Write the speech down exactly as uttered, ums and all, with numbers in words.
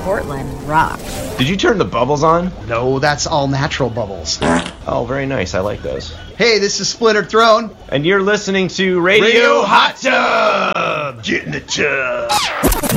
Portland rock. Did you turn the bubbles on? No, that's all natural bubbles. Oh, very nice. I like those. Hey, this is Splintered Throne. And you're listening to Radio, Radio Hot Tub! Get in the tub!